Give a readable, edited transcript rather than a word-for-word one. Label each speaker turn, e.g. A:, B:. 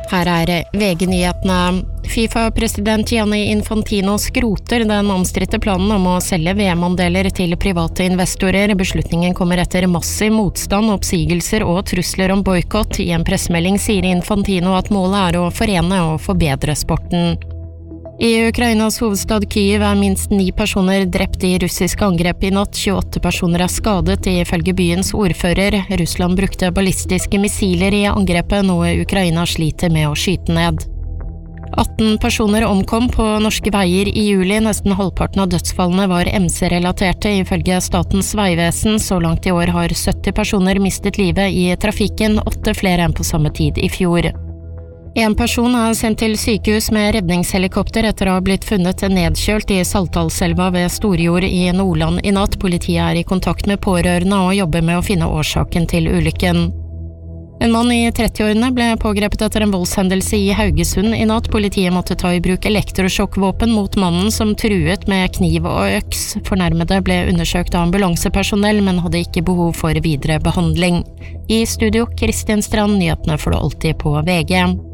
A: Her VG-nyhetene. FIFA-president Gianni Infantino skroter den omstridte planen om å selge VM-andeler til private investorer. Beslutningen kommer etter massiv motstand, oppsigelser og trusler om boykott. I en pressemelding sier Infantino at målet å forene og forbedre sporten. I Ukrainas hovedstad Kyiv minst 9 personer drept i russiske angrep i natt. 28 personer skadet ifølge byens ordfører. Russland brukte ballistiske missiler i angrepet, noe Ukraina sliter med å skyte ned. 18 personer omkom på norske veier i juli. Nesten halvparten av dødsfallene var MC-relaterte ifølge Statens vegvesen. Så langt i år har 70 personer mistet livet i trafikken, 8 flere enn på samme tid i fjor. En person sendt til sykehus med redningshelikopter etter å ha blitt funnet nedkjølt i Saltdalselva ved Storjord i Nordland i natt. Politiet i kontakt med pårørende og jobber med å finne årsaken til ulykken. En mann i 30-årene ble pågrepet etter en voldshendelse i Haugesund i natt. Politiet måtte ta i bruk elektrosjokkvåpen mot mannen som truet med kniv og øks. Fornærmede ble undersøkt av ambulansepersonell, men hadde ikke behov for videre behandling. I studio, Kristin Strand, nyhetene får du alltid på VG.